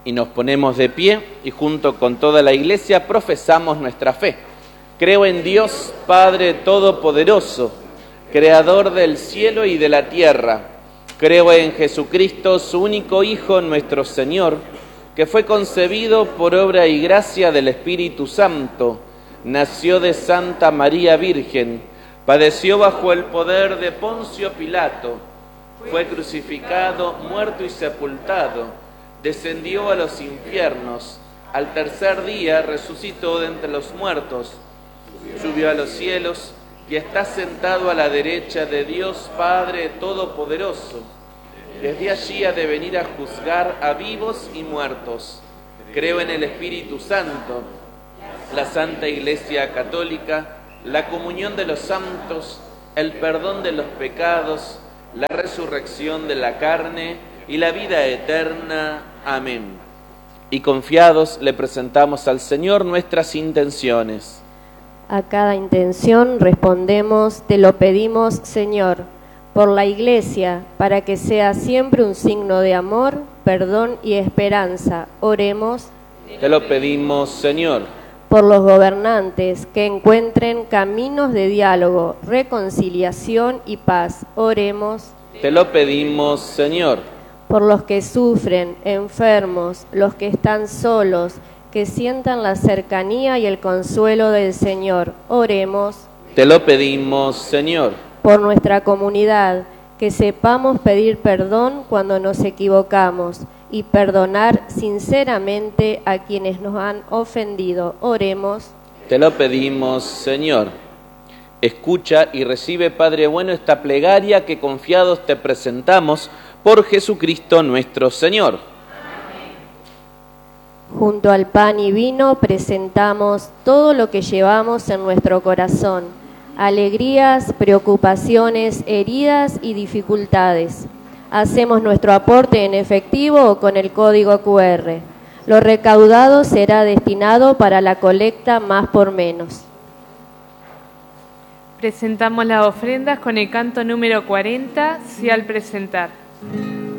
Y nos ponemos de pie y junto con toda la Iglesia profesamos nuestra fe. Creo en Dios, Padre Todopoderoso, Creador del cielo y de la tierra. Creo en Jesucristo, su único Hijo, nuestro Señor, que fue concebido por obra y gracia del Espíritu Santo, nació de Santa María Virgen, padeció bajo el poder de Poncio Pilato, fue crucificado, muerto y sepultado, descendió a los infiernos, al tercer día resucitó de entre los muertos, subió a los cielos y está sentado a la derecha de Dios Padre Todopoderoso. Desde allí ha de venir a juzgar a vivos y muertos. Creo en el Espíritu Santo, la Santa Iglesia Católica, la comunión de los santos, el perdón de los pecados, la resurrección de la carne y la vida eterna. Amén. Y confiados le presentamos al Señor nuestras intenciones. A cada intención respondemos: te lo pedimos, Señor, por la Iglesia, para que sea siempre un signo de amor, perdón y esperanza. Oremos. Te lo pedimos, Señor. Por los gobernantes, que encuentren caminos de diálogo, reconciliación y paz. Oremos. Te lo pedimos, Señor. Por los que sufren, enfermos, los que están solos, que sientan la cercanía y el consuelo del Señor. Oremos. Te lo pedimos, Señor. Por nuestra comunidad, que sepamos pedir perdón cuando nos equivocamos y perdonar sinceramente a quienes nos han ofendido. Oremos. Te lo pedimos, Señor. Escucha y recibe, Padre bueno, esta plegaria que confiados te presentamos por Jesucristo nuestro Señor. Junto al pan y vino presentamos todo lo que llevamos en nuestro corazón: alegrías, preocupaciones, heridas y dificultades. Hacemos nuestro aporte en efectivo o con el código QR. Lo recaudado será destinado para la colecta Más por Menos. Presentamos las ofrendas con el canto número 40, Sí al presentar.